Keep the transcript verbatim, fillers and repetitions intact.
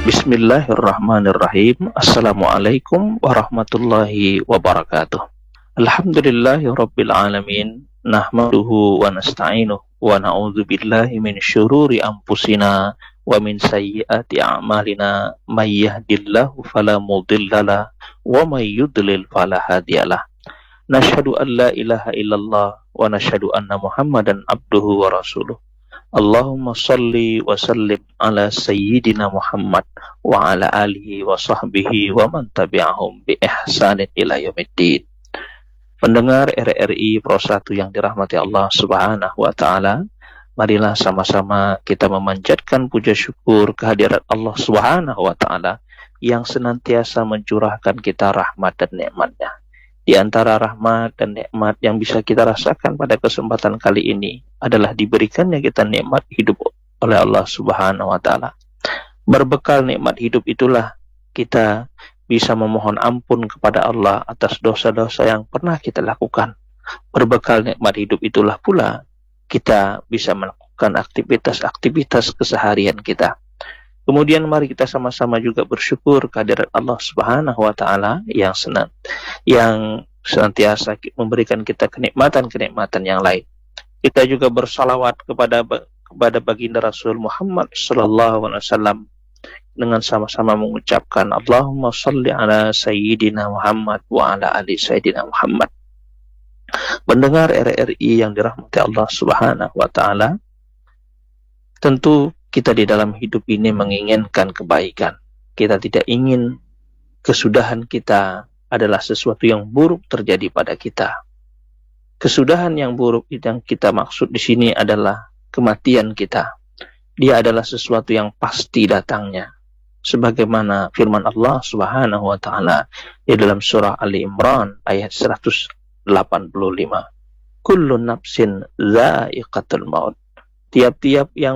Bismillahirrahmanirrahim. Assalamualaikum warahmatullahi wabarakatuh. Alhamdulillahirabbil alamin. Nahmaduhu wa nasta'inuhu wa na'udzu billahi min syururi anfusina wa min sayyiati a'malina. May yahdihillahu fala mudhillalah wa may yudlil fala hadiyalah. Nashhadu an la ilaha illallah wa nashhadu anna Muhammadan abduhu wa rasuluh. Allahumma salli wa sallim ala sayyidina Muhammad wa ala alihi wa sahbihi wa man tabi'ahum bi ihsanin ila yaumiddin. Pendengar R R I Pro satu yang dirahmati Allah Subhanahu wa taala, marilah sama-sama kita memanjatkan puja syukur kehadirat Allah Subhanahu wa taala yang senantiasa mencurahkan kita rahmat dan nikmat-Nya. Di antara rahmat dan nikmat yang bisa kita rasakan pada kesempatan kali ini adalah diberikannya kita nikmat hidup oleh Allah Subhanahu wa taala. Berbekal nikmat hidup itulah kita bisa memohon ampun kepada Allah atas dosa-dosa yang pernah kita lakukan. Berbekal nikmat hidup itulah pula kita bisa melakukan aktivitas-aktivitas keseharian kita. Kemudian mari kita sama-sama juga bersyukur kehadirat Allah Subhanahu wa taala yang senang yang senantiasa memberikan kita kenikmatan-kenikmatan yang lain. Kita juga bersalawat kepada kepada baginda Rasul Muhammad sallallahu alaihi wasallam dengan sama-sama mengucapkan Allahumma shalli ala sayyidina Muhammad wa ala ali sayyidina Muhammad. Mendengar R R I yang dirahmati Allah Subhanahu wa taala, tentu kita di dalam hidup ini menginginkan kebaikan. Kita tidak ingin kesudahan kita adalah sesuatu yang buruk terjadi pada kita. Kesudahan yang buruk yang kita maksud di sini adalah kematian kita. Dia adalah sesuatu yang pasti datangnya. Sebagaimana firman Allah Subhanahu wa taala di dalam surah Ali Imran ayat seratus delapan puluh lima. Kullu nafsin dha'iqatul maut. Tiap-tiap yang